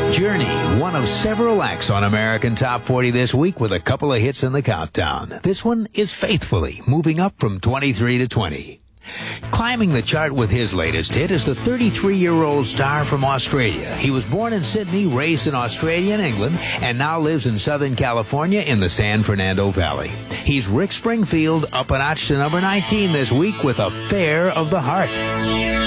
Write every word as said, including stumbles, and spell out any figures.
Journey, one of several acts on American Top forty this week with a couple of hits in the countdown. This one is Faithfully, moving up from twenty-three to twenty. Climbing the chart with his latest hit is the thirty-three-year-old star from Australia. He was born in Sydney, raised in Australia and England, and now lives in Southern California in the San Fernando Valley. He's Rick Springfield, up a notch to number nineteen this week with Affair of the Heart.